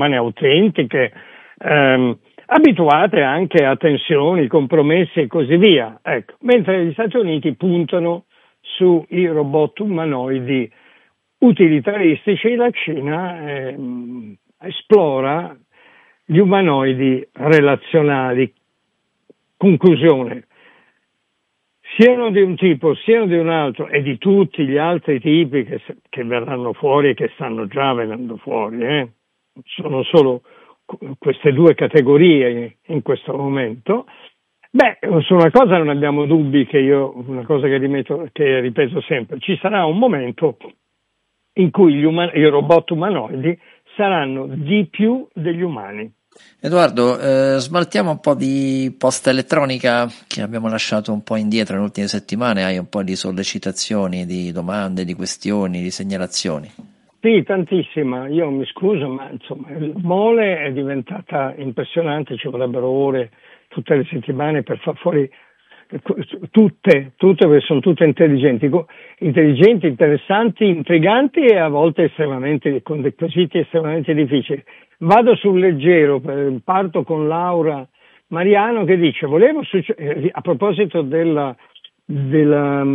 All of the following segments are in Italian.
umane autentiche, abituate anche a tensioni, compromessi e così via. Ecco. Mentre gli Stati Uniti puntano sui robot umanoidi utilitaristici, la Cina esplora gli umanoidi relazionali. Conclusione: siano di un tipo, siano di un altro e di tutti gli altri tipi che verranno fuori e che stanno già venendo fuori, sono solo queste due categorie in questo momento. Su una cosa non abbiamo dubbi, una cosa che ripeto sempre: ci sarà un momento in cui i robot umanoidi saranno di più degli umani. Edoardo, smaltiamo un po' di posta elettronica che abbiamo lasciato un po' indietro nelle ultime settimane. Hai un po' di sollecitazioni, di domande, di questioni, di segnalazioni? Sì, tantissima. Io mi scuso, ma insomma il mole è diventata impressionante, ci vorrebbero ore tutte le settimane per far fuori tutte, perché sono tutte intelligenti, interessanti, intriganti e a volte con dei quesiti estremamente difficili. Vado sul leggero, parto con Laura Mariano che dice: a proposito di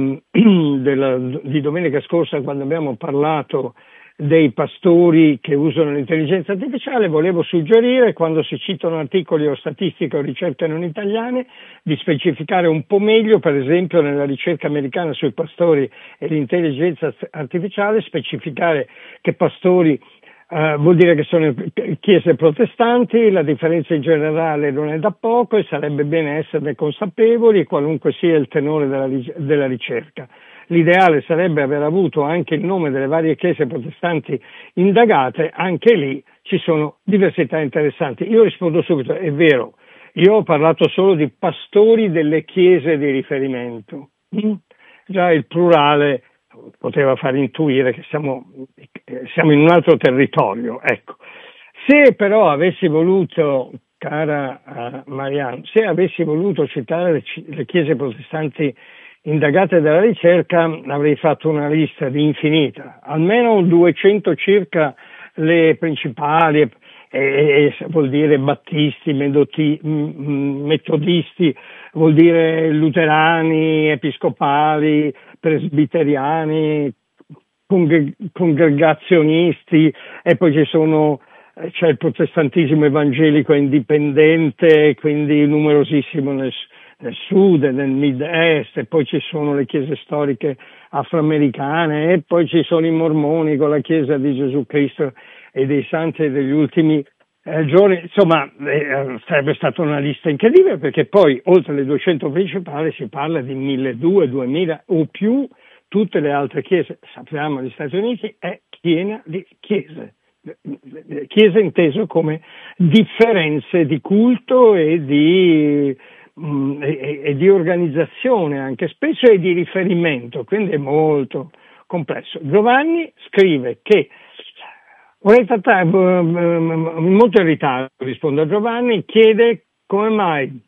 domenica scorsa, quando abbiamo parlato dei pastori che usano l'intelligenza artificiale, volevo suggerire, quando si citano articoli o statistiche o ricerche non italiane, di specificare un po' meglio, per esempio nella ricerca americana sui pastori e l'intelligenza artificiale, specificare che pastori vuol dire che sono chiese protestanti, la differenza in generale non è da poco e sarebbe bene esserne consapevoli qualunque sia il tenore della ricerca. L'ideale sarebbe aver avuto anche il nome delle varie chiese protestanti indagate, anche lì ci sono diversità interessanti. Io rispondo subito: è vero, io ho parlato solo di pastori delle chiese di riferimento. Già il plurale poteva far intuire che siamo in un altro territorio. Ecco. Se però avessi voluto, cara Mariano, se avessi voluto citare le chiese protestanti indagate dalla ricerca, avrei fatto una lista di infinita, almeno 200 circa le principali, vuol dire battisti, metodisti, vuol dire luterani, episcopali, presbiteriani, congregazionisti, e poi c'è il protestantesimo evangelico indipendente, quindi numerosissimo nel sud e nel mid-est, e poi ci sono le chiese storiche afroamericane, e poi ci sono i mormoni con la chiesa di Gesù Cristo e dei santi degli ultimi giorni. Insomma, sarebbe stata una lista incredibile, perché poi oltre le 200 principali si parla di 1.200, 2.000 o più. Tutte le altre chiese, sappiamo, gli Stati Uniti è piena di chiese inteso come differenze di culto e di organizzazione anche spesso, e di riferimento, quindi è molto complesso. Giovanni scrive che vorrei trattare molto in ritardo, rispondo a Giovanni, chiede come mai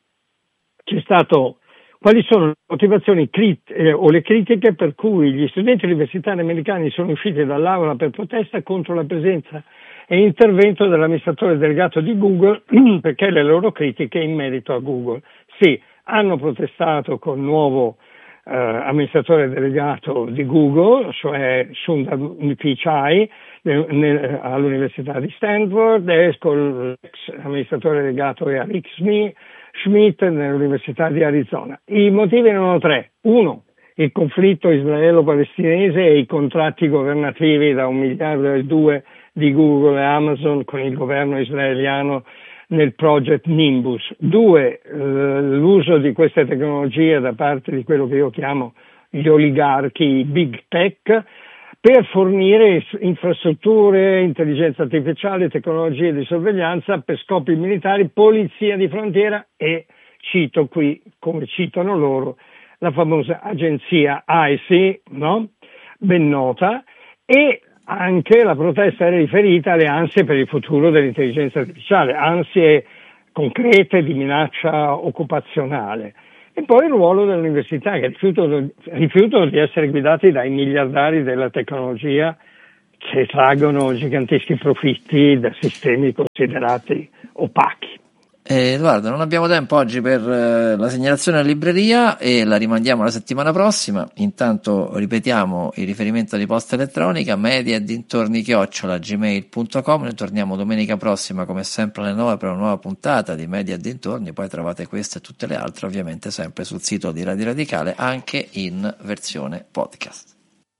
quali sono le motivazioni o le critiche per cui gli studenti universitari americani sono usciti dall'aula per protesta contro la presenza e intervento dell'amministratore delegato di Google, perché le loro critiche in merito a Google. Sì, hanno protestato col nuovo amministratore delegato di Google, cioè Sundar Pichai, all'Università di Stanford, e con l'ex amministratore delegato Eric Schmidt nell'Università di Arizona. I motivi erano tre. Uno, il conflitto israelo-palestinese e i contratti governativi da 1,2 miliardi di Google e Amazon con il governo israeliano nel project Nimbus. Due, l'uso di queste tecnologie da parte di quello che io chiamo gli oligarchi, i big tech, per fornire infrastrutture, intelligenza artificiale, tecnologie di sorveglianza per scopi militari, polizia di frontiera e, cito qui, come citano loro, la famosa agenzia ICE, no? Ben nota, e anche la protesta era riferita alle ansie per il futuro dell'intelligenza artificiale, ansie concrete di minaccia occupazionale. E poi il ruolo dell'università, che rifiutano di essere guidati dai miliardari della tecnologia che traggono giganteschi profitti da sistemi considerati opachi. Edoardo, non abbiamo tempo oggi per la segnalazione alla libreria e la rimandiamo la settimana prossima. Intanto ripetiamo il riferimento di posta elettronica media@gmail.com. Noi torniamo domenica prossima come sempre alle 9 per una nuova puntata di Media e dintorni. Poi trovate queste e tutte le altre ovviamente sempre sul sito di Radio Radicale, anche in versione podcast.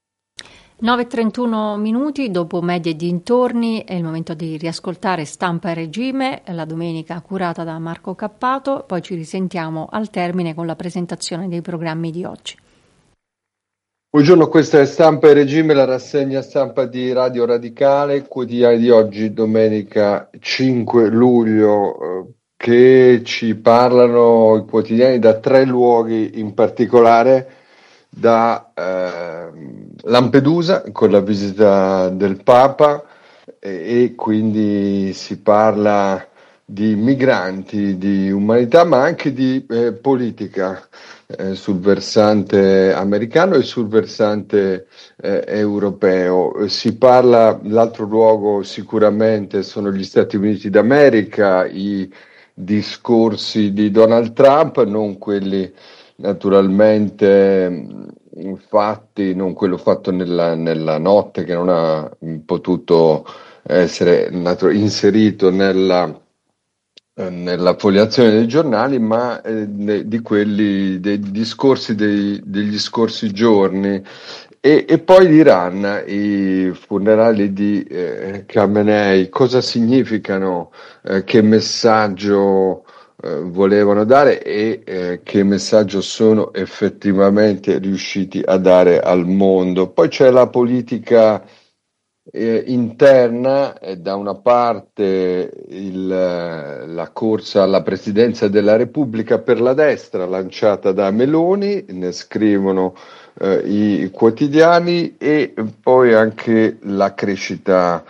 9:31 minuti dopo Media e dintorni è il momento di riascoltare Stampa e Regime, la domenica curata da Marco Cappato, poi ci risentiamo al termine con la presentazione dei programmi di oggi. Buongiorno, questa è Stampa e Regime, la rassegna stampa di Radio Radicale, quotidiani di oggi, domenica 5 luglio, che ci parlano i quotidiani da tre luoghi in particolare. Da Lampedusa con la visita del Papa e quindi si parla di migranti, di umanità, ma anche di politica sul versante americano e sul versante europeo. Si parla, l'altro luogo sicuramente sono gli Stati Uniti d'America, i discorsi di Donald Trump, non quelli naturalmente fatti, non quello fatto nella notte che non ha potuto essere inserito nella fogliazione dei giornali, ma di quelli dei discorsi degli scorsi giorni. E poi l'Iran, i funerali di Khamenei, cosa significano, che messaggio volevano dare e che messaggio sono effettivamente riusciti a dare al mondo. Poi c'è la politica interna, da una parte la corsa alla presidenza della Repubblica per la destra lanciata da Meloni, ne scrivono i quotidiani, e poi anche la crescita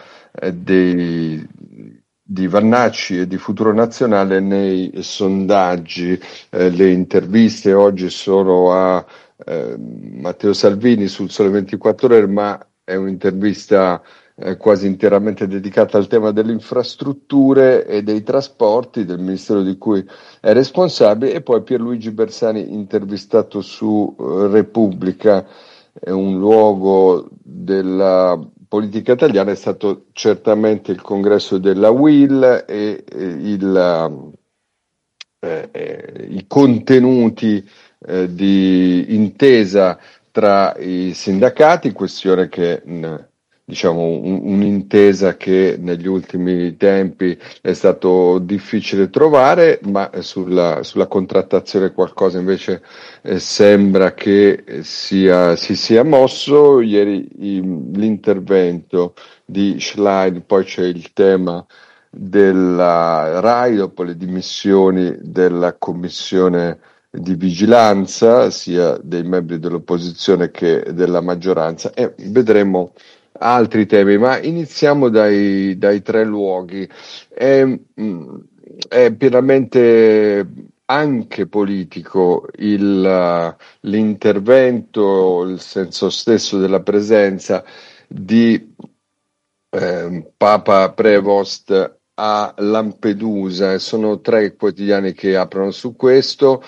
di Vannacci e di Futuro Nazionale nei sondaggi. Le interviste oggi sono a Matteo Salvini sul Sole 24 Ore, ma è un'intervista quasi interamente dedicata al tema delle infrastrutture e dei trasporti del ministero di cui è responsabile, e poi Pierluigi Bersani intervistato su Repubblica. È un luogo della politica italiana, è stato certamente il congresso della UIL e i contenuti di intesa tra i sindacati, questione che diciamo un'intesa che negli ultimi tempi è stato difficile trovare, ma sulla contrattazione qualcosa invece sembra che si sia mosso. Ieri l'intervento di Schlein, poi c'è il tema della RAI dopo le dimissioni della commissione di vigilanza, sia dei membri dell'opposizione che della maggioranza, e vedremo altri temi, ma iniziamo dai tre luoghi. È pienamente anche politico l'intervento, il senso stesso della presenza di Papa Prevost a Lampedusa. Sono tre quotidiani che aprono su questo.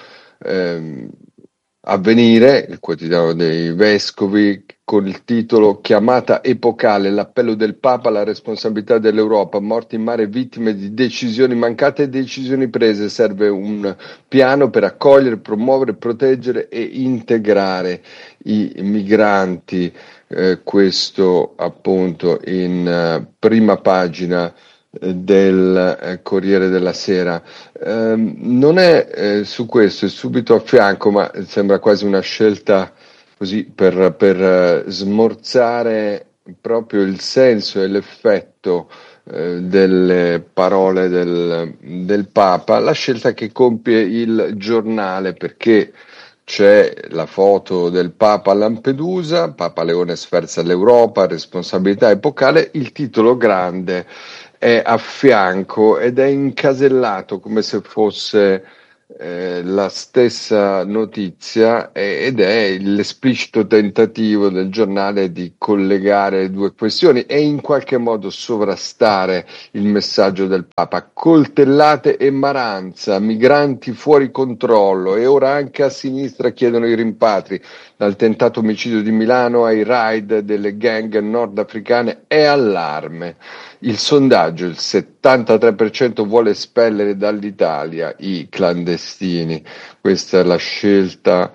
Avvenire, il quotidiano dei vescovi, con il titolo "Chiamata epocale, l'appello del Papa alla responsabilità dell'Europa, morti in mare, vittime di decisioni mancate e decisioni prese, serve un piano per accogliere, promuovere, proteggere e integrare i migranti", questo appunto in prima pagina del Corriere della Sera. Non è su questo, è subito a fianco, ma sembra quasi una scelta così per smorzare proprio il senso e l'effetto delle parole del Papa, la scelta che compie il Giornale, perché c'è la foto del Papa a Lampedusa, Papa Leone sferza l'Europa, responsabilità epocale, il titolo grande è a fianco ed è incasellato come se fosse la stessa notizia ed è l'esplicito tentativo del giornale di collegare le due questioni e in qualche modo sovrastare il messaggio del Papa. Coltellate e maranza, migranti fuori controllo e ora anche a sinistra chiedono i rimpatri. Dal tentato omicidio di Milano ai raid delle gang nordafricane è allarme. Il sondaggio, il 73% vuole espellere dall'Italia i clandestini. Questa è la scelta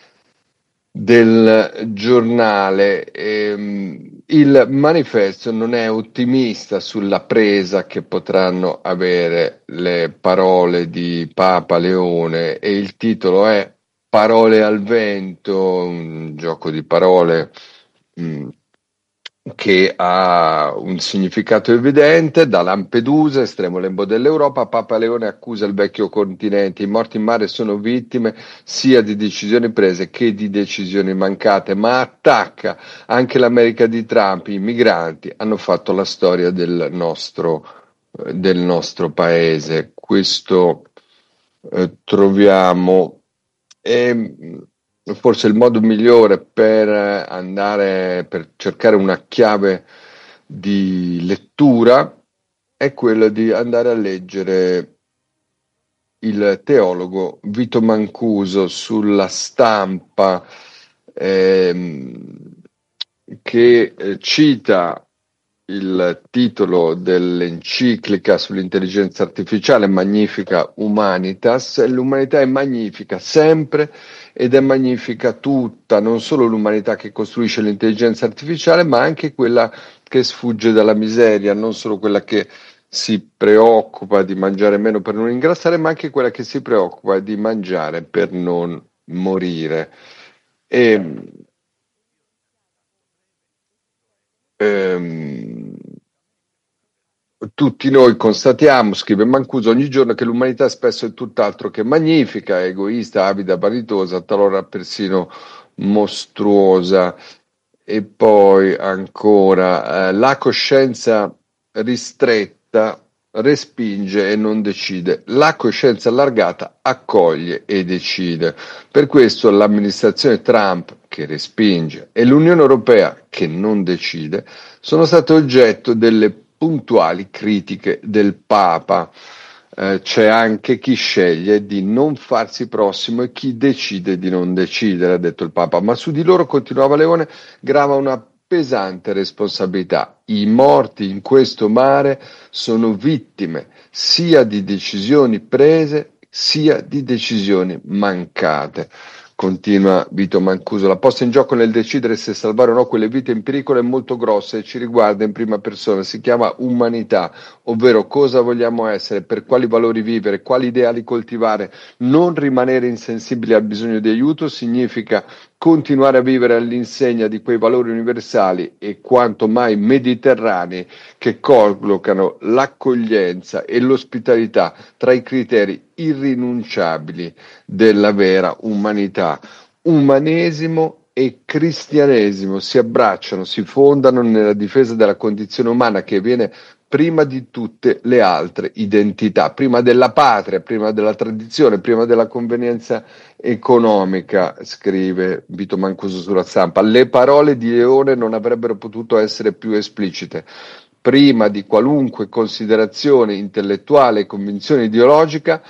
del giornale. Il manifesto non è ottimista sulla presa che potranno avere le parole di Papa Leone e il titolo è Parole al vento, un gioco di parole che ha un significato evidente. Da Lampedusa, estremo lembo dell'Europa, Papa Leone accusa il vecchio continente. I morti in mare sono vittime sia di decisioni prese che di decisioni mancate, ma attacca anche l'America di Trump. I migranti hanno fatto la storia del nostro paese. Questo troviamo. Forse il modo migliore per cercare una chiave di lettura è quello di andare a leggere il teologo Vito Mancuso sulla Stampa, che cita il titolo dell'enciclica sull'intelligenza artificiale, Magnifica Humanitas. L'umanità è magnifica sempre ed è magnifica tutta, non solo l'umanità che costruisce l'intelligenza artificiale, ma anche quella che sfugge dalla miseria, non solo quella che si preoccupa di mangiare meno per non ingrassare, ma anche quella che si preoccupa di mangiare per non morire. Tutti noi constatiamo, scrive Mancuso, ogni giorno che l'umanità spesso è tutt'altro che magnifica, egoista, avida, vanitosa, talora persino mostruosa. E poi ancora, la coscienza ristretta respinge e non decide, la coscienza allargata accoglie e decide. Per questo l'amministrazione Trump, che respinge, e l'Unione Europea, che non decide, sono state oggetto delle puntuali critiche del Papa. C'è anche chi sceglie di non farsi prossimo e chi decide di non decidere, ha detto il Papa, ma su di loro, continuava Leone, grava una pesante responsabilità. I morti in questo mare sono vittime sia di decisioni prese sia di decisioni mancate. Continua Vito Mancuso, la posta in gioco nel decidere se salvare o no quelle vite in pericolo è molto grossa e ci riguarda in prima persona, si chiama umanità, ovvero cosa vogliamo essere, per quali valori vivere, quali ideali coltivare. Non rimanere insensibili al bisogno di aiuto significa continuare a vivere all'insegna di quei valori universali e quanto mai mediterranei che collocano l'accoglienza e l'ospitalità tra i criteri irrinunciabili della vera umanità. Umanesimo e cristianesimo si abbracciano, si fondano nella difesa della condizione umana che viene prima di tutte le altre identità, prima della patria, prima della tradizione, prima della convenienza economica, scrive Vito Mancuso sulla Stampa. Le parole di Leone non avrebbero potuto essere più esplicite. Prima di qualunque considerazione intellettuale e convinzione ideologica,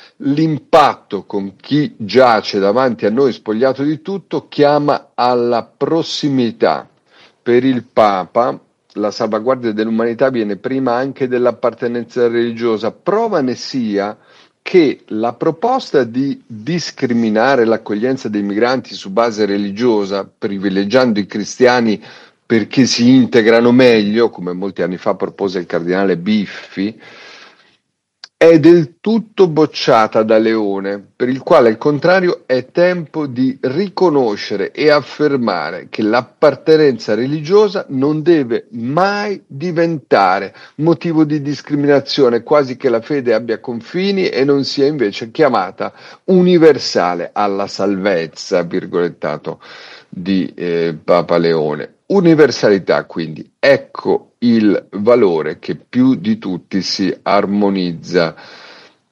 l'impatto con chi giace davanti a noi spogliato di tutto chiama alla prossimità. Per il Papa la salvaguardia dell'umanità viene prima anche dell'appartenenza religiosa. Prova ne sia che la proposta di discriminare l'accoglienza dei migranti su base religiosa, privilegiando i cristiani perché si integrano meglio, come molti anni fa propose il cardinale Biffi, è del tutto bocciata da Leone, per il quale al contrario è tempo di riconoscere e affermare che l'appartenenza religiosa non deve mai diventare motivo di discriminazione, quasi che la fede abbia confini e non sia invece chiamata universale alla salvezza, virgolettato di Papa Leone. Universalità, quindi, ecco il valore che più di tutti si armonizza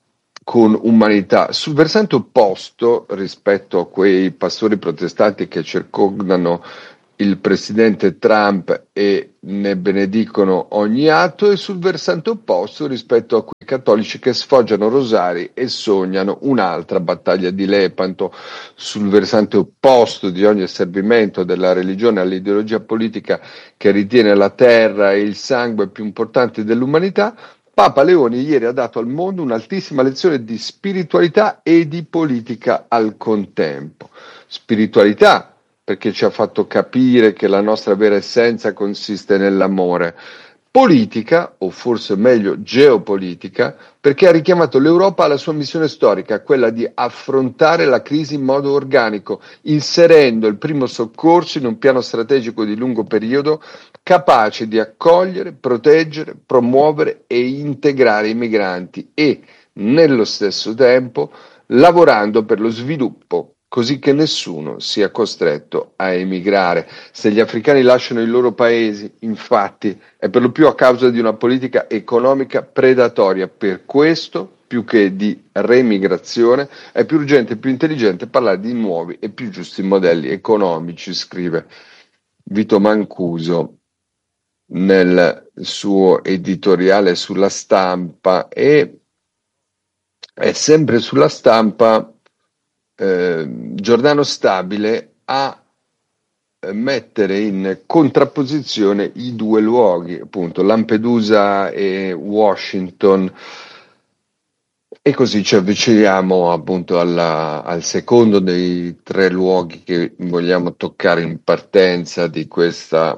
con umanità. Sul versante opposto rispetto a quei pastori protestanti che circondano il presidente Trump e ne benedicono ogni atto, e sul versante opposto rispetto a quei cattolici che sfoggiano rosari e sognano un'altra battaglia di Lepanto. Sul versante opposto di ogni asservimento della religione all'ideologia politica che ritiene la terra e il sangue più importanti dell'umanità, Papa Leone ieri ha dato al mondo un'altissima lezione di spiritualità e di politica al contempo. Spiritualità perché ci ha fatto capire che la nostra vera essenza consiste nell'amore. Politica, o forse meglio geopolitica, perché ha richiamato l'Europa alla sua missione storica, quella di affrontare la crisi in modo organico, inserendo il primo soccorso in un piano strategico di lungo periodo capace di accogliere, proteggere, promuovere e integrare i migranti e, nello stesso tempo, lavorando per lo sviluppo, così che nessuno sia costretto a emigrare. Se gli africani lasciano i loro paesi, infatti, è per lo più a causa di una politica economica predatoria. Per questo, più che di remigrazione, è più urgente e più intelligente parlare di nuovi e più giusti modelli economici, scrive Vito Mancuso nel suo editoriale sulla Stampa. E è sempre sulla Stampa Giordano Stabile a mettere in contrapposizione i due luoghi, appunto Lampedusa e Washington, e così ci avviciniamo appunto al secondo dei tre luoghi che vogliamo toccare in partenza di questa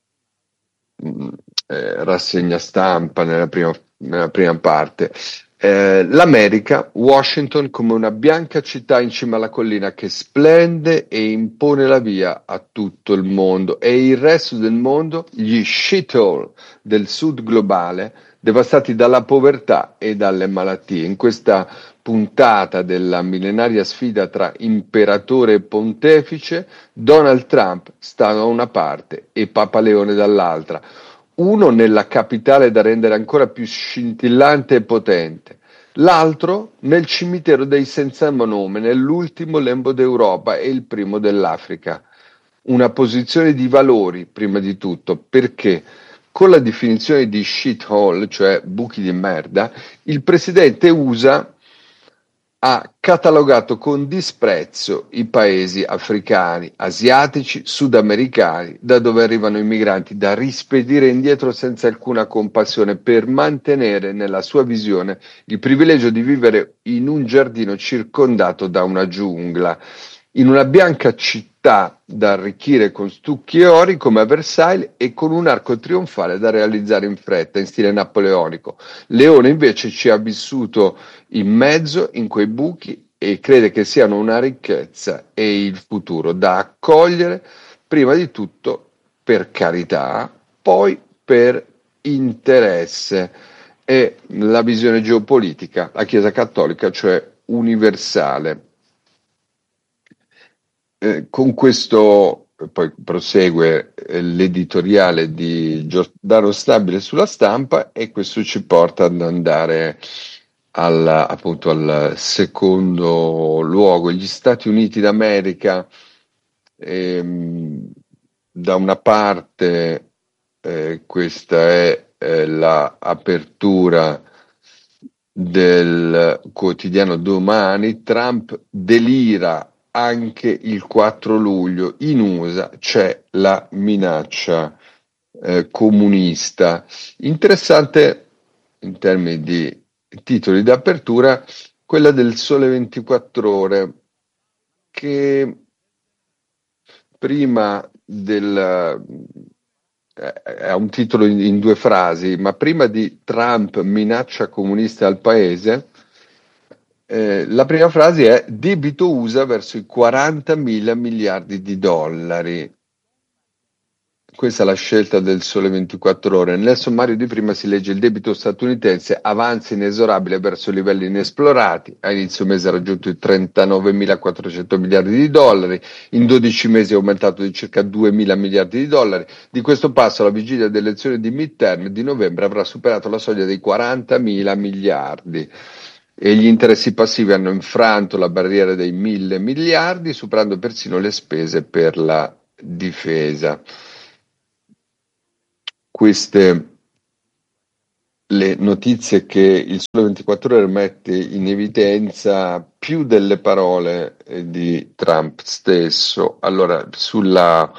rassegna stampa nella prima parte. L'America, Washington, come una bianca città in cima alla collina che splende e impone la via a tutto il mondo, e il resto del mondo, gli shithole del sud globale, devastati dalla povertà e dalle malattie. In questa puntata della millenaria sfida tra imperatore e pontefice, Donald Trump sta da una parte e Papa Leone dall'altra. Uno nella capitale da rendere ancora più scintillante e potente, l'altro nel cimitero dei senza nome, nell'ultimo lembo d'Europa e il primo dell'Africa. Una posizione di valori, prima di tutto, perché con la definizione di shithole, cioè buchi di merda, il presidente USA ha catalogato con disprezzo i paesi africani, asiatici, sudamericani, da dove arrivano i migranti, da rispedire indietro senza alcuna compassione, per mantenere nella sua visione il privilegio di vivere in un giardino circondato da una giungla, in una bianca città da arricchire con stucchi e ori come a Versailles e con un arco trionfale da realizzare in fretta, in stile napoleonico. Leone invece ci ha vissuto in mezzo, in quei buchi, e crede che siano una ricchezza e il futuro da accogliere, prima di tutto per carità, poi per interesse. E la visione geopolitica, la Chiesa Cattolica, cioè universale. Con questo poi prosegue l'editoriale di Giordano Stabile sulla Stampa, e questo ci porta ad andare appunto al secondo luogo, gli Stati Uniti d'America. Da una parte questa è l'apertura del quotidiano Domani. Trump delira anche il 4 luglio, in USA c'è la minaccia comunista. Interessante in termini di titoli d'apertura quella del Sole 24 Ore, che prima ha un titolo in due frasi, ma prima di Trump minaccia comunista al paese, la prima frase è debito USA verso i 40.000 miliardi di dollari. Questa è la scelta del Sole 24 Ore. Nel sommario di prima si legge: il debito statunitense avanza inesorabile verso livelli inesplorati. A inizio mese ha raggiunto i 39.400 miliardi di dollari. In 12 mesi è aumentato di circa 2.000 miliardi di dollari. Di questo passo, alla vigilia delle elezioni di midterm di novembre, avrà superato la soglia dei 40.000 miliardi. e gli interessi passivi hanno infranto la barriera dei 1.000 miliardi, superando persino le spese per la difesa. Queste le notizie che il Sole 24 Ore mette in evidenza più delle parole di Trump stesso. Allora, sulla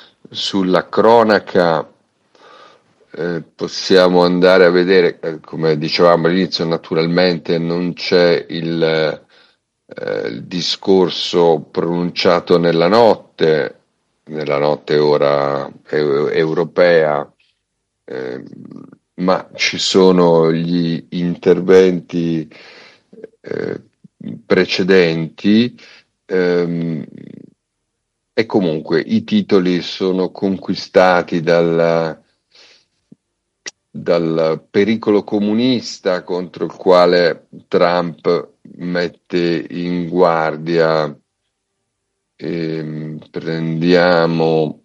cronaca possiamo andare a vedere, come dicevamo all'inizio, naturalmente non c'è il discorso pronunciato nella notte ora europea, ma ci sono gli interventi precedenti, e comunque i titoli sono conquistati dal pericolo comunista contro il quale Trump mette in guardia. Prendiamo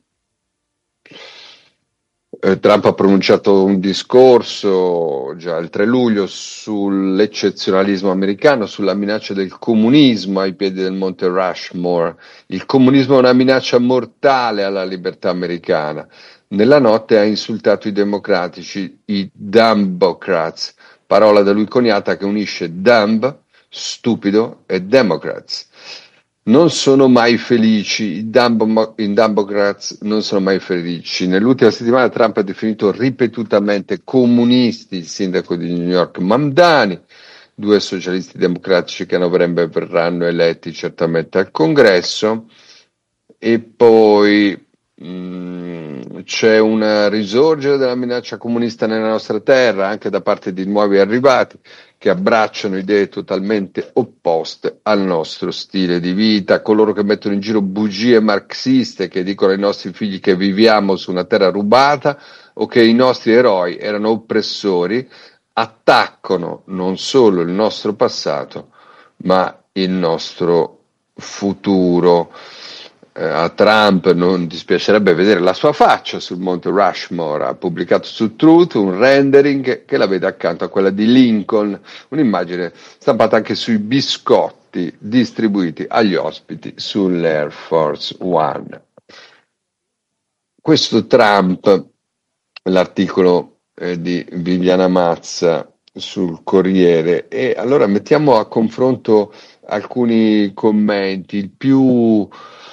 Trump ha pronunciato un discorso già il 3 luglio sull'eccezionalismo americano, sulla minaccia del comunismo ai piedi del Monte Rushmore. Il comunismo è una minaccia mortale alla libertà americana. Nella notte ha insultato i democratici, i Dumbocrats, parola da lui coniata che unisce dumb, stupido, e Democrats. Non sono mai felici, i Dumbocrats non sono mai felici. Nell'ultima settimana Trump ha definito ripetutamente comunisti il sindaco di New York Mamdani, 2 socialisti democratici che a novembre verranno eletti certamente al Congresso, e poi c'è un risorgere della minaccia comunista nella nostra terra, anche da parte di nuovi arrivati che abbracciano idee totalmente opposte al nostro stile di vita, coloro che mettono in giro bugie marxiste, che dicono ai nostri figli che viviamo su una terra rubata o che i nostri eroi erano oppressori, attaccano non solo il nostro passato, ma il nostro futuro. A Trump non dispiacerebbe vedere la sua faccia sul Monte Rushmore. Ha pubblicato su Truth un rendering che la vede accanto a quella di Lincoln, un'immagine stampata anche sui biscotti distribuiti agli ospiti sull'Air Force One. Questo Trump, l'articolo di Viviana Mazza sul Corriere, e allora mettiamo a confronto alcuni commenti. Il più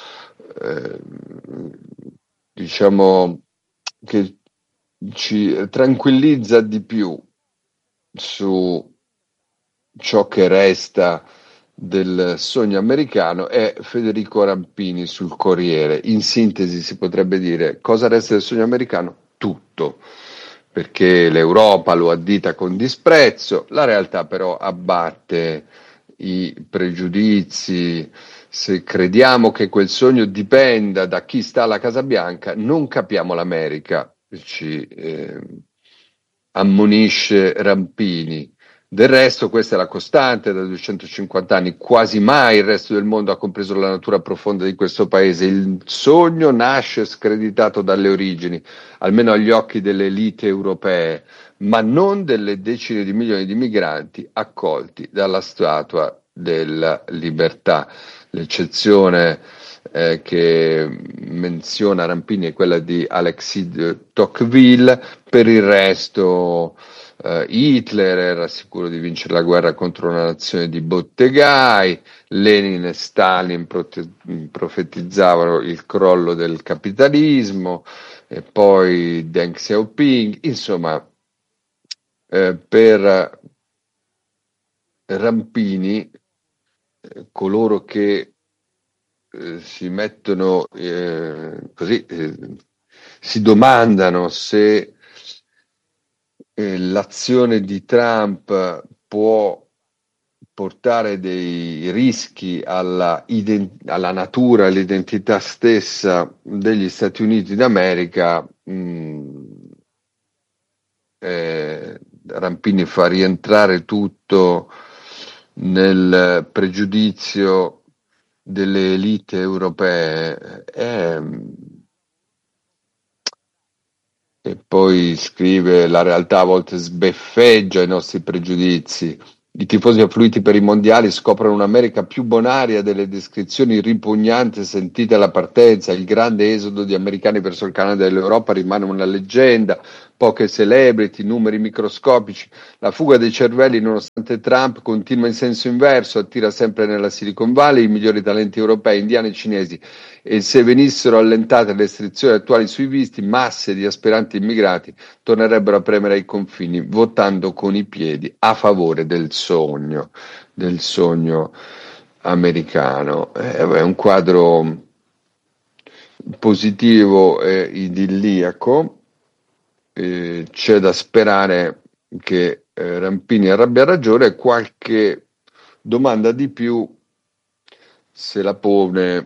diciamo che ci tranquillizza di più su ciò che resta del sogno americano è Federico Rampini sul Corriere. In sintesi si potrebbe dire: cosa resta del sogno americano? Tutto, perché l'Europa lo addita con disprezzo, la realtà però abbatte i pregiudizi. Se crediamo che quel sogno dipenda da chi sta alla Casa Bianca, non capiamo l'America, ci ammonisce Rampini. Del resto questa è la costante da 250 anni, quasi mai il resto del mondo ha compreso la natura profonda di questo paese. Il sogno nasce screditato dalle origini, almeno agli occhi delle elite europee, ma non delle decine di milioni di migranti accolti dalla Statua della Libertà. L'eccezione che menziona Rampini è quella di Alexis de Tocqueville. Per il resto Hitler era sicuro di vincere la guerra contro una nazione di bottegai, Lenin e Stalin profetizzavano il crollo del capitalismo, e poi Deng Xiaoping. Insomma, per Rampini, coloro che si mettono così, si domandano se l'azione di Trump può portare dei rischi alla natura, all'identità stessa degli Stati Uniti d'America. Rampini fa rientrare tutto nel pregiudizio delle elite europee, e poi scrive: la realtà a volte sbeffeggia i nostri pregiudizi, I tifosi affluiti per i mondiali scoprono un'America più bonaria delle descrizioni ripugnanti sentite alla partenza. Il grande esodo di americani verso il Canada e l'Europa rimane una leggenda. Poche celebrity, numeri microscopici. La fuga dei cervelli, nonostante Trump, continua in senso inverso, attira sempre nella Silicon Valley i migliori talenti europei, indiani e cinesi. E se venissero allentate le restrizioni attuali sui visti, masse di aspiranti immigrati tornerebbero a premere ai confini, votando con i piedi a favore del sogno americano. È un quadro positivo e idilliaco. C'è da sperare che Rampini abbia ragione. Qualche domanda di più se la pone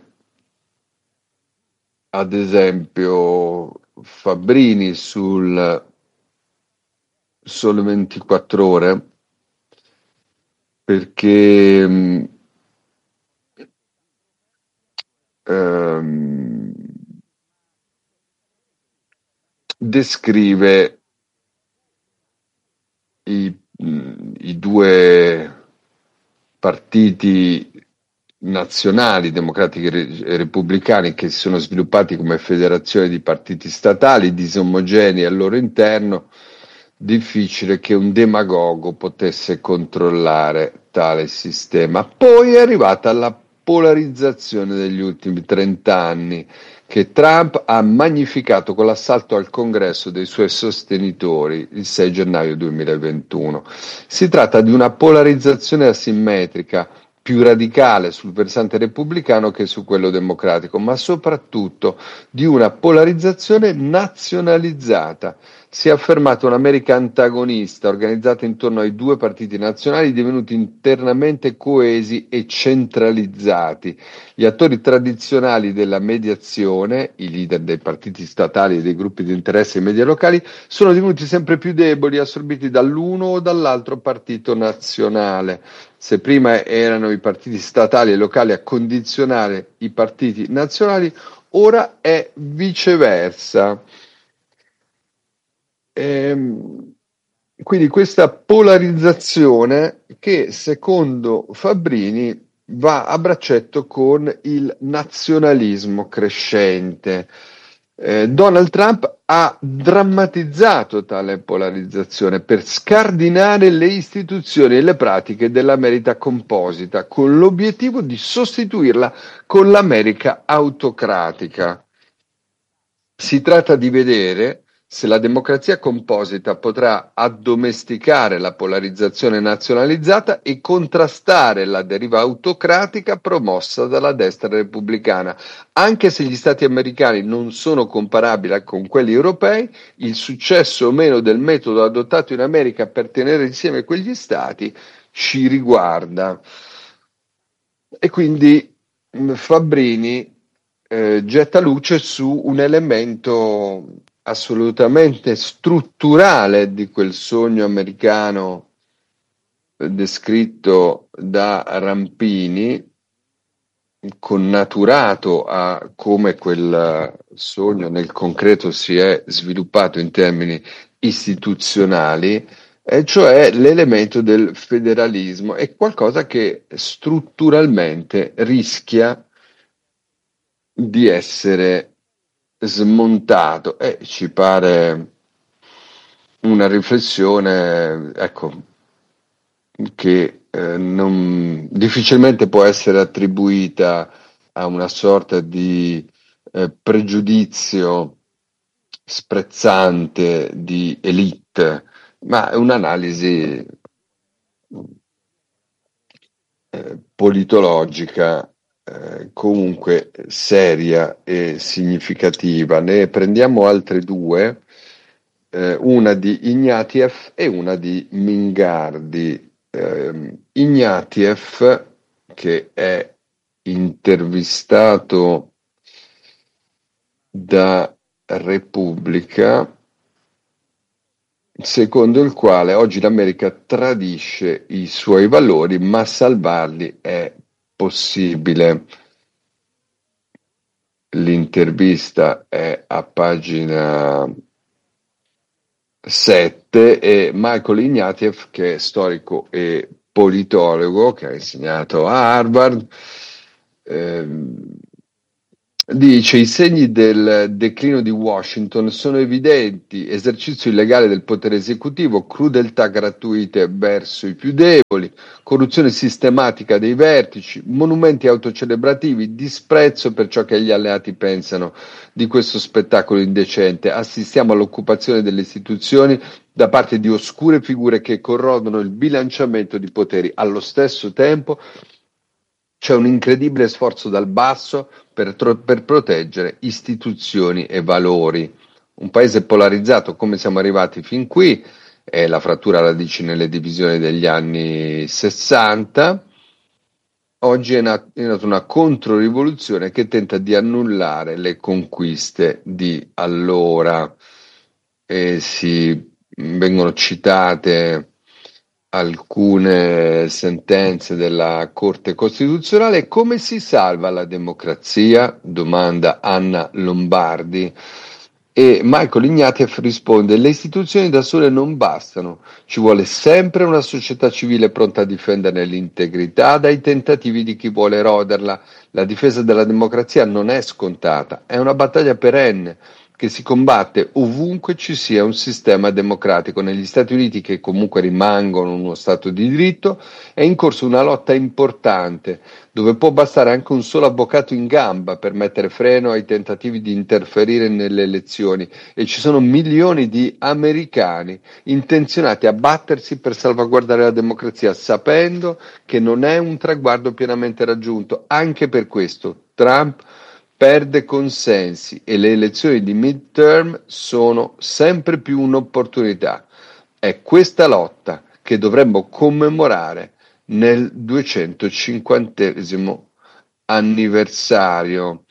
ad esempio Fabbrini sul Sole 24 Ore, perché descrive i due partiti nazionali, democratici e repubblicani, che si sono sviluppati come federazione di partiti statali disomogenei al loro interno. Difficile che un demagogo potesse controllare tale sistema. Poi è arrivata la polarizzazione degli ultimi 30 anni, che Trump ha magnificato con l'assalto al congresso dei suoi sostenitori il 6 gennaio 2021. Si tratta di una polarizzazione asimmetrica, più radicale sul versante repubblicano che su quello democratico, ma soprattutto di una polarizzazione nazionalizzata. Si è affermata un'America antagonista, organizzata intorno ai due partiti nazionali divenuti internamente coesi e centralizzati. Gli attori tradizionali della mediazione, i leader dei partiti statali e dei gruppi di interesse e i media locali, sono divenuti sempre più deboli, assorbiti dall'uno o dall'altro partito nazionale. Se prima erano i partiti statali e locali a condizionare i partiti nazionali, ora è viceversa. Quindi questa polarizzazione che secondo Fabbrini va a braccetto con il nazionalismo crescente. Donald Trump ha drammatizzato tale polarizzazione per scardinare le istituzioni e le pratiche dell'America composita, con l'obiettivo di sostituirla con l'America autocratica. Si tratta di vedere se la democrazia composita potrà addomesticare la polarizzazione nazionalizzata e contrastare la deriva autocratica promossa dalla destra repubblicana. Anche se gli stati americani non sono comparabili con quelli europei, il successo o meno del metodo adottato in America per tenere insieme quegli stati ci riguarda. E quindi Fabbrini getta luce su un elemento assolutamente strutturale di quel sogno americano descritto da Rampini, connaturato a come quel sogno nel concreto si è sviluppato in termini istituzionali, e cioè l'elemento del federalismo. È qualcosa che strutturalmente rischia di essere smontato, e ci pare una riflessione, ecco, che difficilmente può essere attribuita a una sorta di pregiudizio sprezzante di elite, ma è un'analisi politologica comunque seria e significativa. Ne prendiamo altre due, una di Ignatieff e una di Mingardi. Ignatieff, che è intervistato da Repubblica, secondo il quale oggi l'America tradisce i suoi valori, ma salvarli è possibile. L'intervista è a pagina 7 e Michael Ignatieff, che è storico e politologo che ha insegnato a Harvard, dice: i segni del declino di Washington sono evidenti: esercizio illegale del potere esecutivo, crudeltà gratuite verso i più deboli, corruzione sistematica dei vertici, monumenti autocelebrativi, disprezzo per ciò che gli alleati pensano di questo spettacolo indecente. Assistiamo all'occupazione delle istituzioni da parte di oscure figure che corrodono il bilanciamento di poteri. Allo stesso tempo c'è un incredibile sforzo dal basso per proteggere istituzioni e valori. Un paese polarizzato come siamo arrivati fin qui, è la frattura radici nelle divisioni degli anni 60. Oggi è nata una controrivoluzione che tenta di annullare le conquiste di allora, e vengono citate alcune sentenze della Corte Costituzionale. Come si salva la democrazia? Domanda Anna Lombardi. E Michael Ignatieff risponde: le istituzioni da sole non bastano, ci vuole sempre una società civile pronta a difenderne l'integrità dai tentativi di chi vuole eroderla. La difesa della democrazia non è scontata, è una battaglia perenne che si combatte ovunque ci sia un sistema democratico. Negli Stati Uniti, che comunque rimangono uno Stato di diritto, è in corso una lotta importante, dove può bastare anche un solo avvocato in gamba per mettere freno ai tentativi di interferire nelle elezioni, e ci sono milioni di americani intenzionati a battersi per salvaguardare la democrazia, sapendo che non è un traguardo pienamente raggiunto. Anche per questo Trump perde consensi e le elezioni di midterm sono sempre più un'opportunità. È questa lotta che dovremmo commemorare nel 250° anniversario.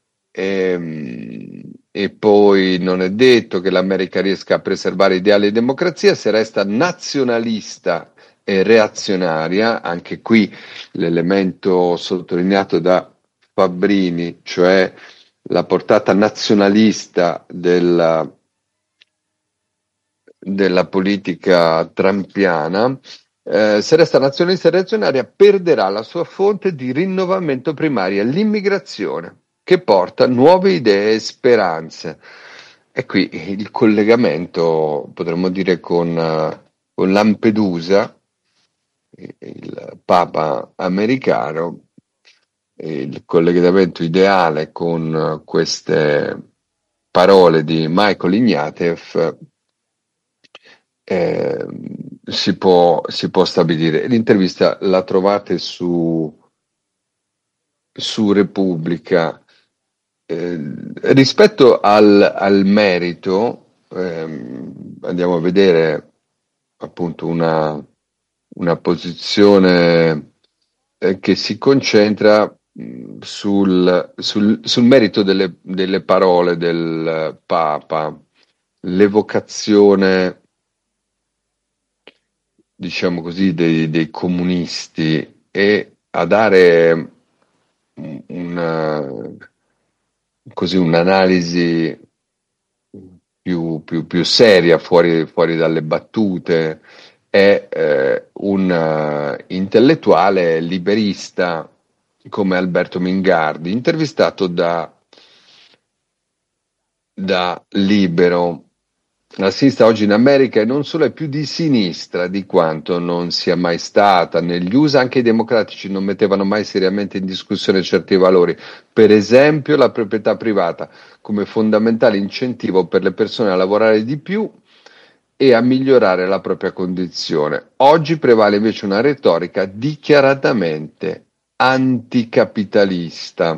E poi non è detto che l'America riesca a preservare ideali di democrazia se resta nazionalista e reazionaria. Anche qui l'elemento sottolineato da Fabbrini, cioè la portata nazionalista della politica trumpiana. Se resta nazionalista e reazionaria, perderà la sua fonte di rinnovamento primaria, l'immigrazione, che porta nuove idee e speranze. E qui il collegamento, potremmo dire, con Lampedusa, il Papa americano, il collegamento ideale con queste parole di Michael Ignatieff si può stabilire. L'intervista la trovate su Repubblica. Rispetto al merito, andiamo a vedere appunto una posizione che si concentra sul merito delle parole del Papa, l'evocazione, diciamo così, dei comunisti, e a dare un'analisi più seria, fuori dalle battute. È un intellettuale liberista come Alberto Mingardi, intervistato da Libero. La sinistra oggi in America non solo è più di sinistra di quanto non sia mai stata. Negli USA anche i democratici non mettevano mai seriamente in discussione certi valori, per esempio la proprietà privata, come fondamentale incentivo per le persone a lavorare di più e a migliorare la propria condizione. Oggi prevale invece una retorica dichiaratamente anticapitalista.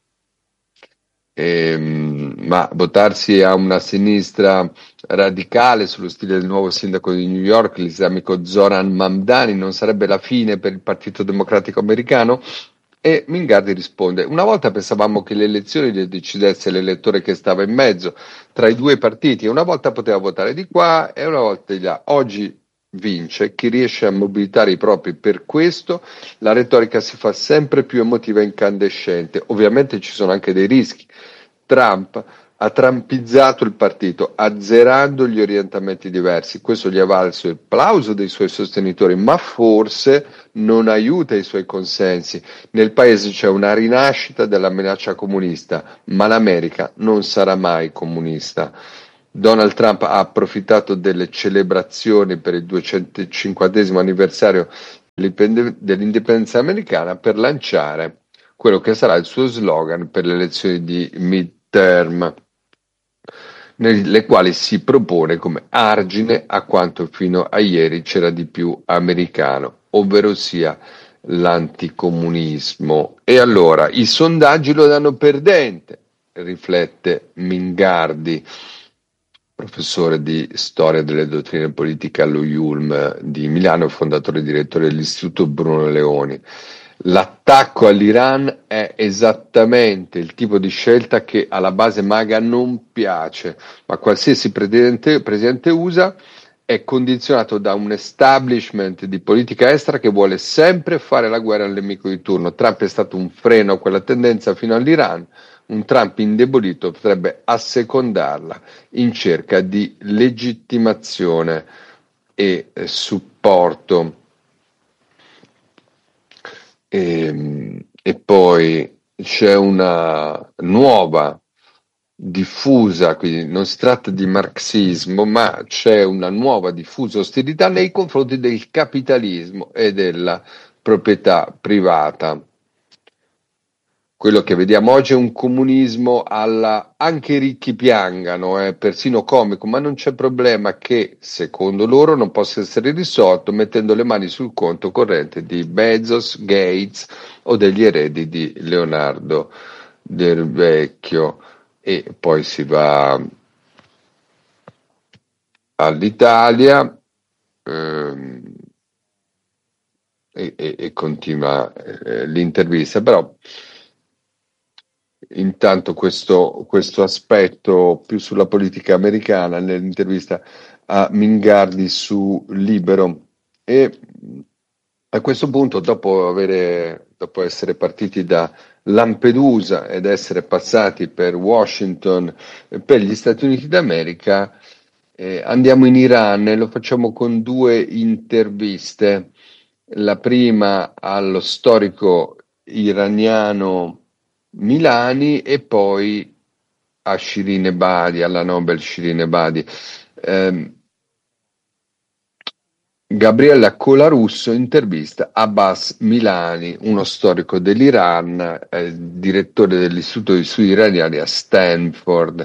Ma votarsi a una sinistra radicale sullo stile del nuovo sindaco di New York, l'islamico Zoran Mamdani, non sarebbe la fine per il Partito Democratico americano? E Mingardi risponde: una volta pensavamo che le elezioni le decidesse l'elettore che stava in mezzo tra i due partiti, e una volta poteva votare di qua e una volta di là. Oggi vince chi riesce a mobilitare i propri. Per questo la retorica si fa sempre più emotiva e incandescente. Ovviamente ci sono anche dei rischi. Trump ha trampizzato il partito, azzerando gli orientamenti diversi. Questo gli ha valso il plauso dei suoi sostenitori, ma forse non aiuta i suoi consensi. Nel paese c'è una rinascita della minaccia comunista, ma l'America non sarà mai comunista. Donald Trump ha approfittato delle celebrazioni per il 250° anniversario dell'indipendenza americana per lanciare quello che sarà il suo slogan per le elezioni di midterm, nelle quali si propone come argine a quanto fino a ieri c'era di più americano, ovvero sia l'anticomunismo. E allora i sondaggi lo danno perdente, riflette Mingardi, professore di storia delle dottrine politiche allo IULM di Milano, fondatore e direttore dell'Istituto Bruno Leoni. L'attacco all'Iran è esattamente il tipo di scelta che alla base MAGA non piace, ma qualsiasi presidente USA è condizionato da un establishment di politica estera che vuole sempre fare la guerra al nemico di turno. Trump è stato un freno a quella tendenza fino all'Iran. Un Trump indebolito potrebbe assecondarla in cerca di legittimazione e supporto. E poi c'è una nuova diffusa, quindi non si tratta di marxismo, ma c'è una nuova diffusa ostilità nei confronti del capitalismo e della proprietà privata. Quello che vediamo oggi è un comunismo alla anche i ricchi piangano, è persino comico, ma non c'è problema che, secondo loro, non possa essere risolto mettendo le mani sul conto corrente di Bezos, Gates o degli eredi di Leonardo del Vecchio. E poi si va all'Italia e continua l'intervista, però intanto questo aspetto più sulla politica americana nell'intervista a Mingardi su Libero. E a questo punto, dopo essere partiti da Lampedusa ed essere passati per Washington, per gli Stati Uniti d'America, andiamo in Iran e lo facciamo con 2 interviste. La prima allo storico iraniano Milani e poi a Shirin Ebadi, alla Nobel Shirin Ebadi. Gabriella Colarusso intervista Abbas Milani, uno storico dell'Iran, direttore dell'Istituto di Studi Iraniani a Stanford.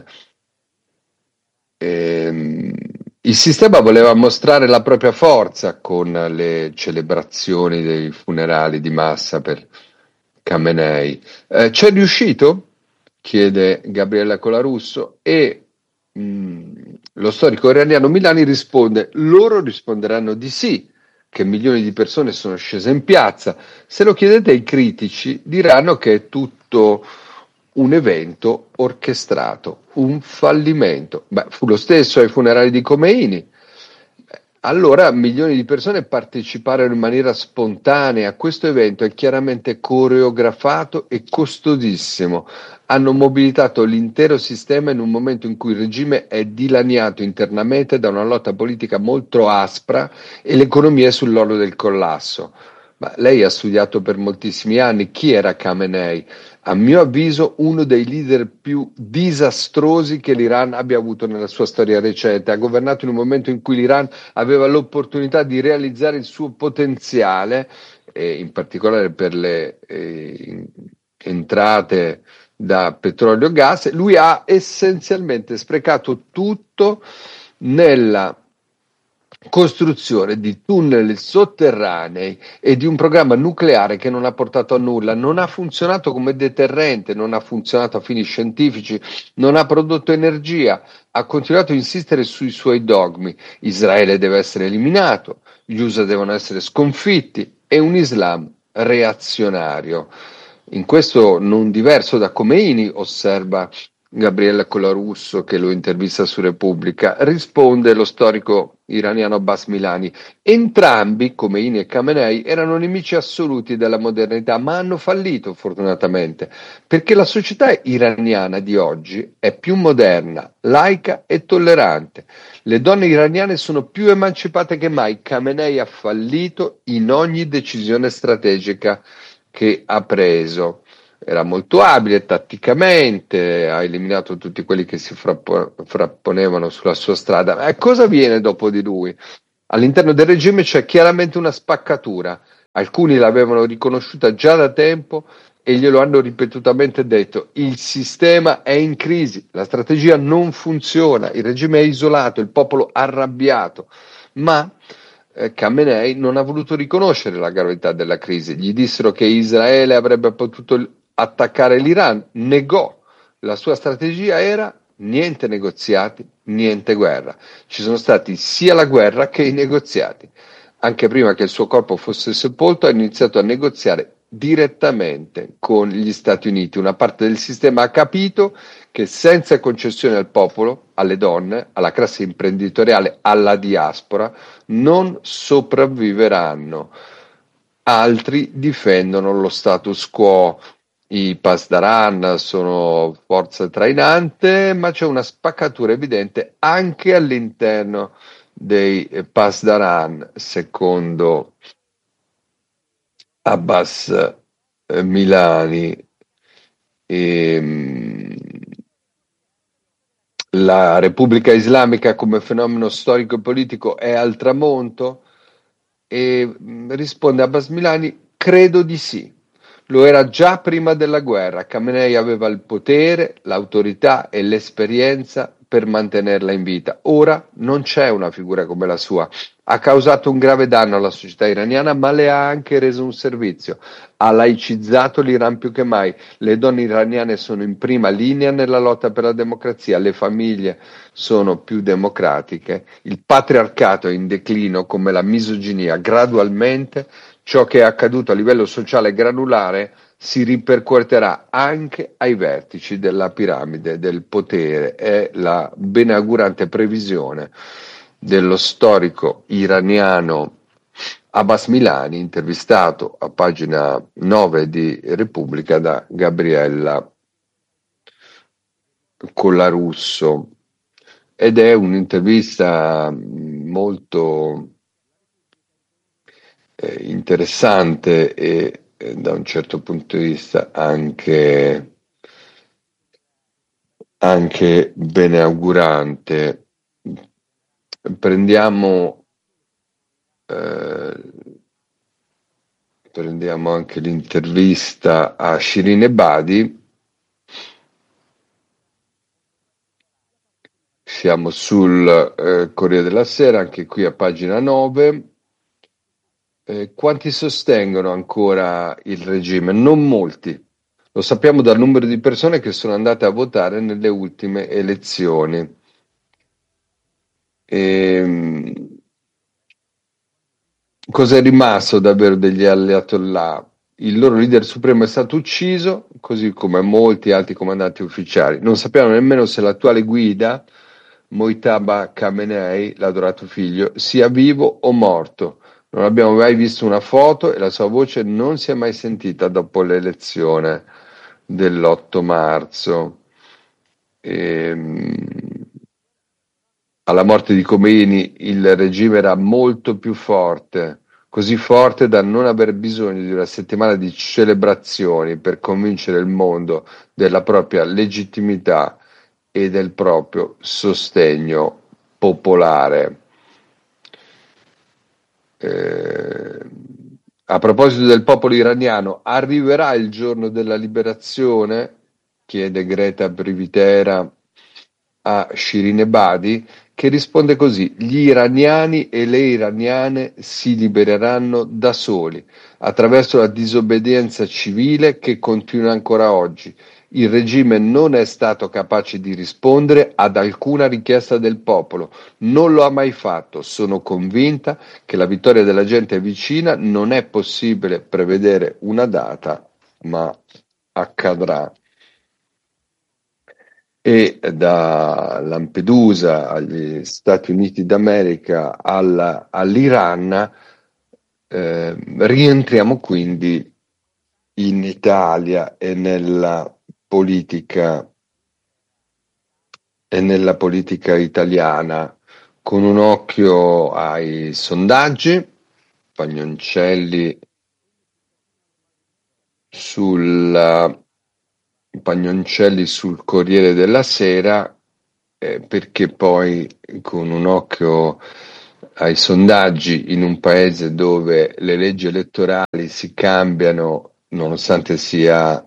Il sistema voleva mostrare la propria forza con le celebrazioni dei funerali di massa per Khamenei. C'è riuscito? Chiede Gabriella Colarusso e lo storico iraniano Milani risponde: loro risponderanno di sì, che milioni di persone sono scese in piazza. Se lo chiedete ai critici diranno che è tutto un evento orchestrato, un fallimento. Fu lo stesso ai funerali di Khomeini. Allora milioni di persone parteciparono in maniera spontanea. Questo evento è chiaramente coreografato e costosissimo. Hanno mobilitato l'intero sistema in un momento in cui il regime è dilaniato internamente da una lotta politica molto aspra e l'economia è sull'orlo del collasso. Ma lei ha studiato per moltissimi anni. Chi era Khamenei? A mio avviso uno dei leader più disastrosi che l'Iran abbia avuto nella sua storia recente. Ha governato in un momento in cui l'Iran aveva l'opportunità di realizzare il suo potenziale, in particolare per le entrate da petrolio e gas. Lui ha essenzialmente sprecato tutto nella costruzione di tunnel sotterranei e di un programma nucleare che non ha portato a nulla, non ha funzionato come deterrente, non ha funzionato a fini scientifici, non ha prodotto energia, ha continuato a insistere sui suoi dogmi. Israele deve essere eliminato, gli USA devono essere sconfitti e un Islam reazionario. In questo non diverso da Khomeini, osserva Gabriele Colarusso, che lo intervista su Repubblica, risponde lo storico iraniano Abbas Milani. Entrambi, Khomeini e Khamenei, erano nemici assoluti della modernità, ma hanno fallito fortunatamente, perché la società iraniana di oggi è più moderna, laica e tollerante. Le donne iraniane sono più emancipate che mai. Khamenei ha fallito in ogni decisione strategica che ha preso. Era molto abile tatticamente, ha eliminato tutti quelli che si frapponevano sulla sua strada. Ma cosa avviene dopo di lui? All'interno del regime c'è chiaramente una spaccatura. Alcuni l'avevano riconosciuta già da tempo e glielo hanno ripetutamente detto. Il sistema è in crisi, la strategia non funziona, il regime è isolato, il popolo arrabbiato. Ma Khamenei non ha voluto riconoscere la gravità della crisi. Gli dissero che Israele avrebbe potuto attaccare l'Iran, negò. La sua strategia era niente negoziati, niente guerra. Ci sono stati sia la guerra che i negoziati. Anche prima che il suo corpo fosse sepolto, ha iniziato a negoziare direttamente con gli Stati Uniti. Una parte del sistema ha capito che senza concessioni al popolo, alle donne, alla classe imprenditoriale, alla diaspora, non sopravviveranno. Altri difendono lo status quo. I Pasdaran sono forza trainante, ma c'è una spaccatura evidente anche all'interno dei Pasdaran, secondo Abbas Milani. La Repubblica Islamica come fenomeno storico e politico è al tramonto? E risponde Abbas Milani: credo di sì. Lo era già prima della guerra. Khamenei aveva il potere, l'autorità e l'esperienza per mantenerla in vita. Ora non c'è una figura come la sua. Ha causato un grave danno alla società iraniana, ma le ha anche reso un servizio. Ha laicizzato l'Iran più che mai. Le donne iraniane sono in prima linea nella lotta per la democrazia, le famiglie sono più democratiche, il patriarcato è in declino come la misoginia. Gradualmente ciò che è accaduto a livello sociale granulare si ripercuoterà anche ai vertici della piramide del potere. È la benaugurante previsione dello storico iraniano Abbas Milani, intervistato a pagina 9 di Repubblica da Gabriella Collarusso. Ed è un'intervista molto interessante e da un certo punto di vista anche beneaugurante. Prendiamo anche l'intervista a Shirin Ebadi. Siamo sul Corriere della Sera, anche qui a pagina 9. Quanti sostengono ancora il regime? Non molti. Lo sappiamo dal numero di persone che sono andate a votare nelle ultime elezioni. Cos'è rimasto davvero degli ayatollah? Il loro leader supremo è stato ucciso, così come molti altri comandanti ufficiali. Non sappiamo nemmeno se l'attuale guida, Mojtaba Khamenei, l'adorato figlio, sia vivo o morto. Non abbiamo mai visto una foto e la sua voce non si è mai sentita dopo l'elezione dell'8 marzo. Alla morte di Khomeini il regime era molto più forte, così forte da non aver bisogno di una settimana di celebrazioni per convincere il mondo della propria legittimità e del proprio sostegno popolare. A proposito del popolo iraniano, arriverà il giorno della liberazione? Chiede Greta Brivitera a Shirin Ebadi, che risponde così: gli iraniani e le iraniane si libereranno da soli, attraverso la disobbedienza civile che continua ancora oggi. Il regime non è stato capace di rispondere ad alcuna richiesta del popolo, non lo ha mai fatto. Sono convinta che la vittoria della gente è vicina, non è possibile prevedere una data, ma accadrà. e da Lampedusa agli Stati Uniti d'America all'Iran, rientriamo quindi in Italia e nella politica italiana, con un occhio ai sondaggi. Pagnoncelli sul Corriere della Sera, perché poi con un occhio ai sondaggi in un paese dove le leggi elettorali si cambiano nonostante sia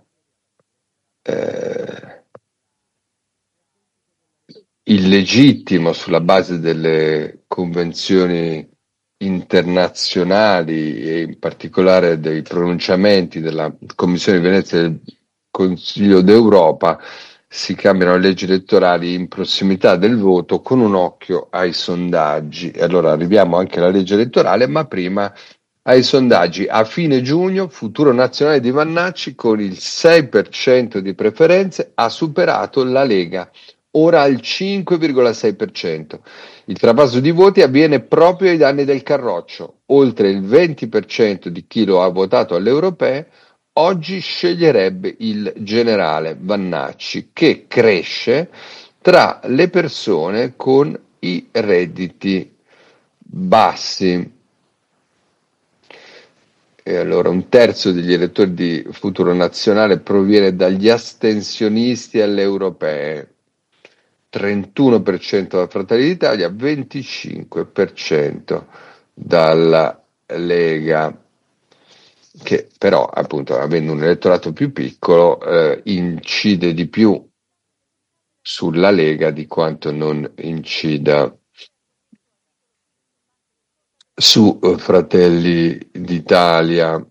illegittimo sulla base delle convenzioni internazionali e in particolare dei pronunciamenti della Commissione di Venezia e del Consiglio d'Europa, si cambiano le leggi elettorali in prossimità del voto con un occhio ai sondaggi. E allora arriviamo anche alla legge elettorale, ma prima ai sondaggi. A fine giugno, Futuro Nazionale di Vannacci con il 6% di preferenze ha superato la Lega, ora al 5,6%. Il trapasso di voti avviene proprio ai danni del Carroccio. Oltre il 20% di chi lo ha votato alle europee oggi sceglierebbe il generale Vannacci, che cresce tra le persone con i redditi bassi. E allora un terzo degli elettori di Futuro Nazionale proviene dagli astensionisti alle europee, 31% da Fratelli d'Italia, 25% dalla Lega, che però appunto avendo un elettorato più piccolo incide di più sulla Lega di quanto non incida su Fratelli d'Italia.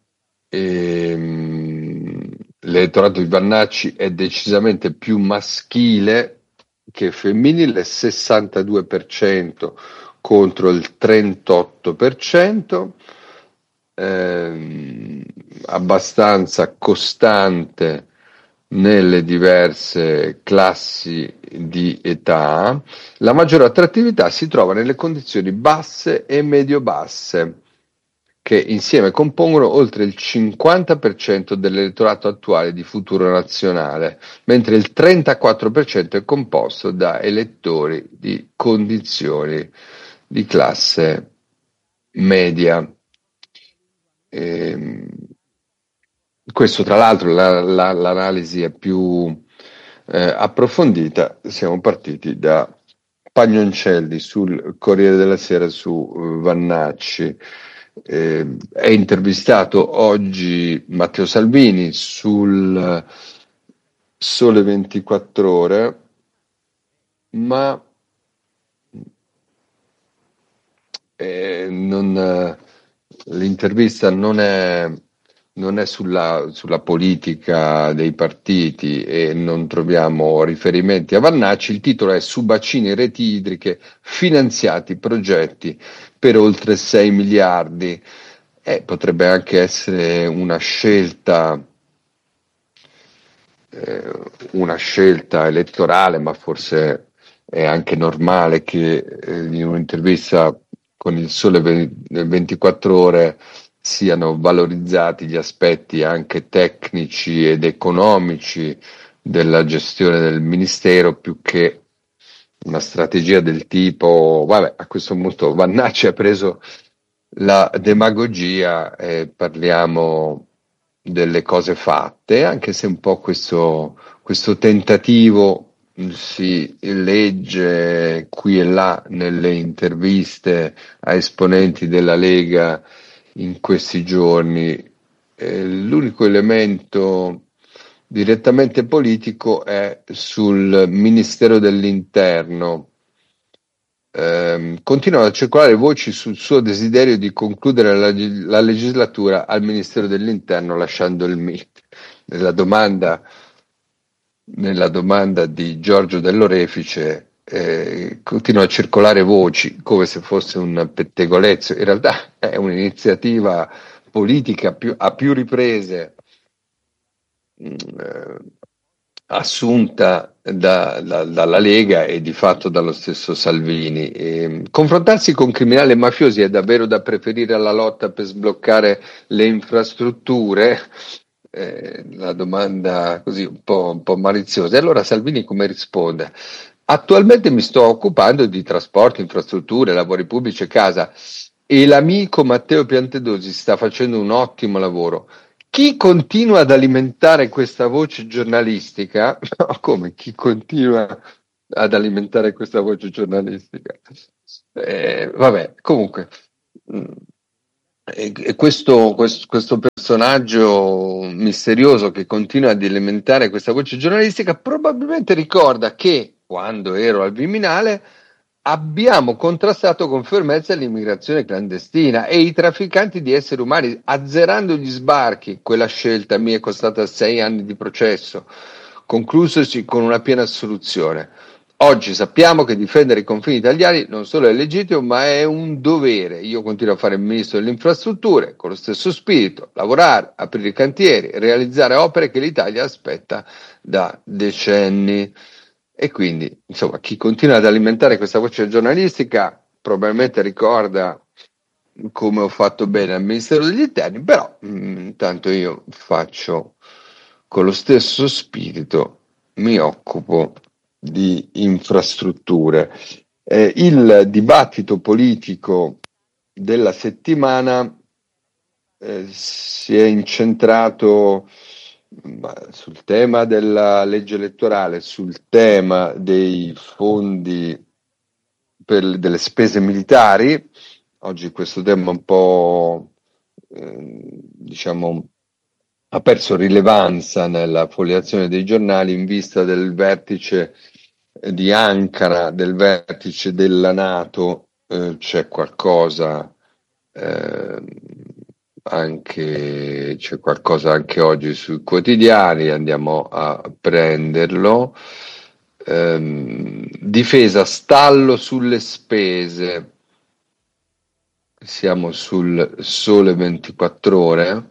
L'elettorato di Vannacci è decisamente più maschile che femminile, 62% contro il 38%, abbastanza costante nelle diverse classi di età. La maggiore attrattività si trova nelle condizioni basse e medio-basse, che insieme compongono oltre il 50% dell'elettorato attuale di Futuro Nazionale, mentre il 34% è composto da elettori di condizioni di classe media. Questo tra l'altro l'analisi è più approfondita. Siamo partiti da Pagnoncelli sul Corriere della Sera su Vannacci. È intervistato oggi Matteo Salvini sul Sole 24 Ore, ma l'intervista non è sulla politica dei partiti e non troviamo riferimenti a Vannacci. Il titolo è Su bacini e reti idriche finanziati progetti per oltre 6 miliardi. Potrebbe anche essere una scelta elettorale, ma forse è anche normale che in un'intervista con il Sole 24 Ore siano valorizzati gli aspetti anche tecnici ed economici della gestione del ministero, più che una strategia del tipo, vabbè, a questo punto Vannacci ha preso la demagogia e parliamo delle cose fatte, anche se un po' questo tentativo si legge qui e là nelle interviste a esponenti della Lega in questi giorni. L'unico elemento direttamente politico è sul Ministero dell'Interno. Continuano a circolare voci sul suo desiderio di concludere la legislatura al Ministero dell'Interno lasciando il MIT. Nella domanda di Giorgio Dell'Orefice continuano a circolare voci come se fosse un pettegolezzo. In realtà è un'iniziativa politica a più riprese assunta dalla Lega e di fatto dallo stesso Salvini. Confrontarsi con criminali e mafiosi è davvero da preferire alla lotta per sbloccare le infrastrutture? La domanda così un po' maliziosa. E allora Salvini come risponde? Attualmente mi sto occupando di trasporto, infrastrutture, lavori pubblici e casa, e l'amico Matteo Piantedosi sta facendo un ottimo lavoro. Chi continua ad alimentare questa voce giornalistica? No, come chi continua ad alimentare questa voce giornalistica? Vabbè, comunque, questo personaggio misterioso che continua ad alimentare questa voce giornalistica probabilmente ricorda che quando ero al Viminale abbiamo contrastato con fermezza l'immigrazione clandestina e i trafficanti di esseri umani, azzerando gli sbarchi. Quella scelta mi è costata 6 anni di processo, conclusosi con una piena assoluzione. Oggi sappiamo che difendere i confini italiani non solo è legittimo, ma è un dovere. Io continuo a fare il ministro delle infrastrutture con lo stesso spirito, lavorare, aprire i cantieri, realizzare opere che l'Italia aspetta da decenni. E quindi, insomma, chi continua ad alimentare questa voce giornalistica probabilmente ricorda come ho fatto bene al Ministero degli Interni, però intanto io faccio con lo stesso spirito, mi occupo di infrastrutture. Il dibattito politico della settimana si è incentrato sul tema della legge elettorale, sul tema dei fondi delle spese militari. Oggi questo tema un po' diciamo ha perso rilevanza nella fogliazione dei giornali in vista del vertice di Ankara, del vertice della NATO. C'è qualcosa c'è qualcosa anche oggi sui quotidiani, andiamo a prenderlo. Difesa, stallo sulle spese. Siamo sul Sole 24 Ore,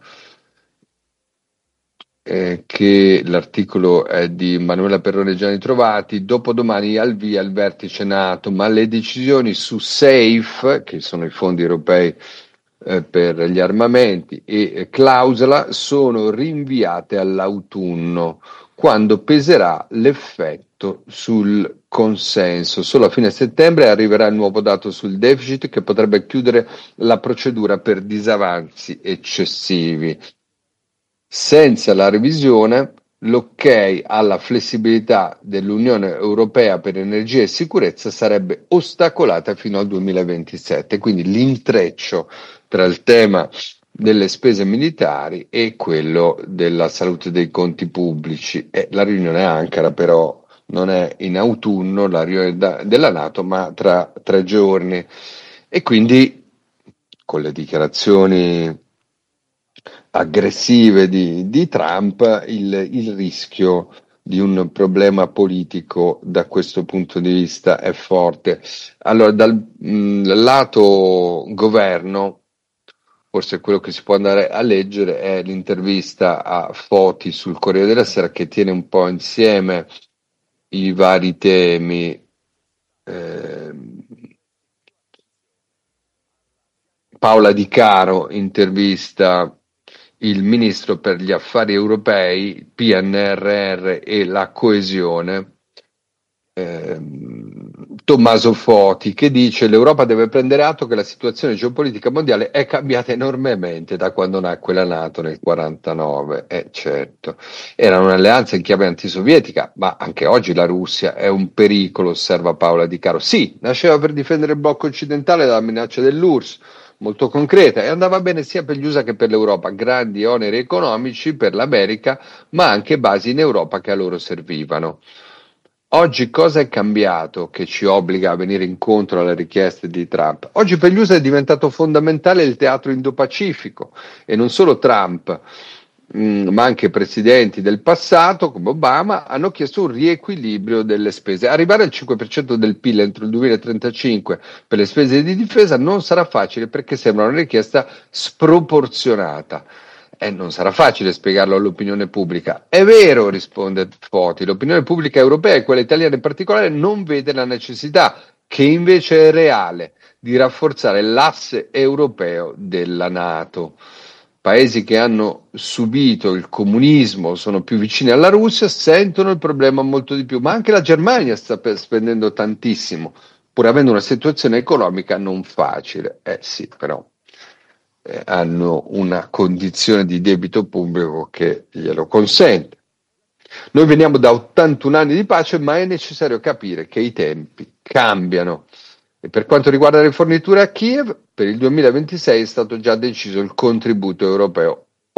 che l'articolo è di Manuela Perrone Gianni Trovati. Dopodomani al via il vertice NATO, ma le decisioni su SAFE, che sono i fondi europei per gli armamenti, e clausola sono rinviate all'autunno, quando peserà l'effetto sul consenso. Solo a fine settembre arriverà il nuovo dato sul deficit che potrebbe chiudere la procedura per disavanzi eccessivi. Senza la revisione, l'ok alla flessibilità dell'Unione Europea per energia e sicurezza sarebbe ostacolata fino al 2027. Quindi l'intreccio tra il tema delle spese militari e quello della salute dei conti pubblici. La riunione a Ankara però non è in autunno, la riunione della NATO, ma tra 3 giorni. E quindi con le dichiarazioni aggressive di Trump, il rischio di un problema politico da questo punto di vista è forte. Allora, dal lato governo, forse quello che si può andare a leggere è l'intervista a Foti sul Corriere della Sera, che tiene un po' insieme i vari temi. Paola Di Caro intervista il ministro per gli affari europei, PNRR e la coesione, Tommaso Foti, che dice: l'Europa deve prendere atto che la situazione geopolitica mondiale è cambiata enormemente da quando nacque la NATO nel 1949. Certo, era un'alleanza in chiave antisovietica, ma anche oggi la Russia è un pericolo, osserva Paola Di Caro. Sì, nasceva per difendere il blocco occidentale dalla minaccia dell'URSS, molto concreta, e andava bene sia per gli USA che per l'Europa, grandi oneri economici per l'America, ma anche basi in Europa che a loro servivano. Oggi cosa è cambiato che ci obbliga a venire incontro alle richieste di Trump? Oggi per gli USA è diventato fondamentale il teatro Indo-Pacifico, e non solo Trump, ma anche presidenti del passato come Obama hanno chiesto un riequilibrio delle spese. Arrivare al 5% del PIL entro il 2035 per le spese di difesa non sarà facile, perché sembra una richiesta sproporzionata. Non sarà facile spiegarlo all'opinione pubblica. È vero, risponde Foti, l'opinione pubblica europea e quella italiana in particolare non vede la necessità, che invece è reale, di rafforzare l'asse europeo della NATO. Paesi che hanno subito il comunismo, sono più vicini alla Russia, sentono il problema molto di più, ma anche la Germania sta spendendo tantissimo, pur avendo una situazione economica non facile. Sì, però hanno una condizione di debito pubblico che glielo consente. Noi veniamo da 81 anni di pace, ma è necessario capire che i tempi cambiano. E per quanto riguarda le forniture a Kiev, per il 2026 è stato già deciso il contributo europeo